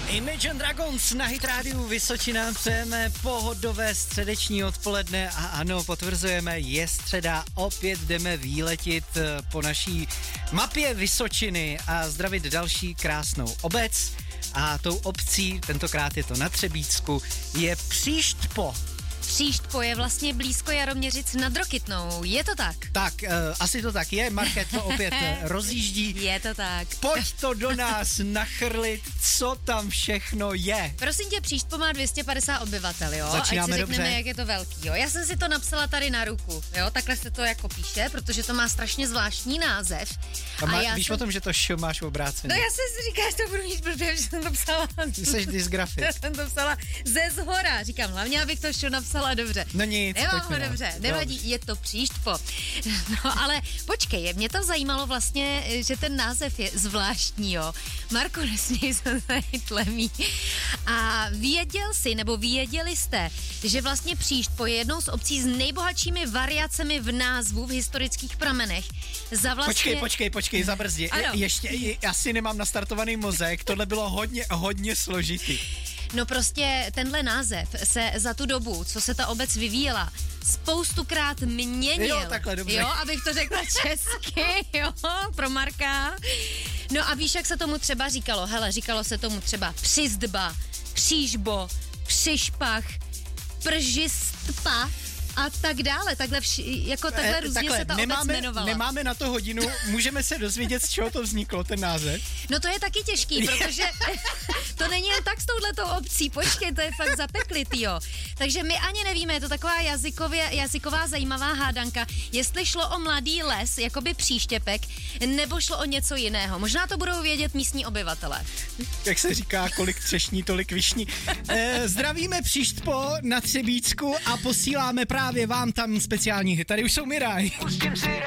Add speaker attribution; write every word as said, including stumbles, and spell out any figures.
Speaker 1: Imagine Dragons na Hit Radio Vysočina, přejeme pohodové středeční odpoledne a ano, potvrzujeme, je středa, opět jdeme výletit po naší mapě Vysočiny a zdravit další krásnou obec a tou obcí, tentokrát je to na Třebíčsku, je Příštpo.
Speaker 2: Příštpo je vlastně blízko Jaroměřic nad Rokytnou, je to tak?
Speaker 1: Tak, uh, asi to tak je, Market to opět rozjíždí.
Speaker 2: Je to tak.
Speaker 1: Pojď to do nás nachrlit, co tam všechno je.
Speaker 2: Prosím tě, Příštpo má dvě stě padesát obyvatel, jo?
Speaker 1: Začínáme
Speaker 2: Ať si řekneme,
Speaker 1: dobře.
Speaker 2: jak je to velký, jo? Já jsem si to napsala tady na ruku, jo? Takhle se to jako píše, protože to má strašně zvláštní název.
Speaker 1: A má,
Speaker 2: a já
Speaker 1: víš
Speaker 2: jsem...
Speaker 1: o tom, že to š máš obráceně.
Speaker 2: No já jsem si říkala, že to budu mít, protože jsem to psala.
Speaker 1: Ty jsi dysgrafik.
Speaker 2: Já jsem to psala ze zhora, říkám, hlavně abych to šo napsala dobře.
Speaker 1: No nic,
Speaker 2: Nemám
Speaker 1: pojďme
Speaker 2: ho
Speaker 1: dál.
Speaker 2: dobře, nevadí, je to Příštpo. No ale počkej, mě to zajímalo vlastně, že ten název je zvláštní, jo. Marko, nesměj se tady tlemí. A věděl jsi, nebo věděli jste, že vlastně Příštpo je jednou z obcí s nejbohatšími variacemi v názvu v historických pramenech. Za vlastně...
Speaker 1: Počkej, počkej, počkej, zabrzdě.
Speaker 2: Ano.
Speaker 1: Ještě, je, asi nemám nastartovaný mozek, tohle bylo hodně, hodně složitý.
Speaker 2: No prostě tenhle název se za tu dobu, co se ta obec vyvíjela, spoustukrát měnil.
Speaker 1: Jo, takhle, dobře.
Speaker 2: Jo, abych to řekla česky, jo, pro Marka. No a víš, jak se tomu třeba říkalo? Hele, říkalo se tomu třeba Přizdba, Přížbo, Přišpach, Pržistpa a tak dále. Takhle, vši, jako takhle
Speaker 1: Eh,
Speaker 2: různě
Speaker 1: takhle,
Speaker 2: se ta
Speaker 1: nemáme,
Speaker 2: obec jmenovala.
Speaker 1: Nemáme na to hodinu, můžeme se dozvědět, z čeho to vzniklo, ten název.
Speaker 2: No to je taky těžký, protože to není jen tak s touhletou obcí, počkej, to je fakt zapeklitý, jo. Takže my ani nevíme, je to taková jazykově, jazyková zajímavá hádanka, jestli šlo o mladý les, jakoby příštěpek, nebo šlo o něco jiného. Možná to budou vědět místní obyvatele.
Speaker 1: Jak se říká, kolik třešní, tolik višní. Eh, zdravíme Příštpo na Třebíčsku a posíláme právě vám tam speciální hit. Tady už jsou Miraj.
Speaker 3: Pustím si